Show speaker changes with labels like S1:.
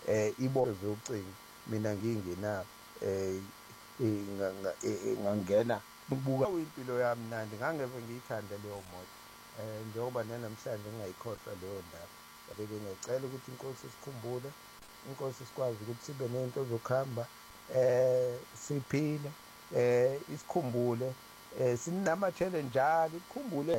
S1: ibona zocingo mina ngingena ngangena ukubuka impilo yami mnandi ngangeve ngiyithanda leyo moto njengoba namhlanje ngingayikhohlwa leyo ndaba. Bengicela ukuthi inkosi isikhumbule, inkosi sikwazi ukuthi sibe nento zokuhamba siphile, isikhumbule sinamathele njalo ikhumbule.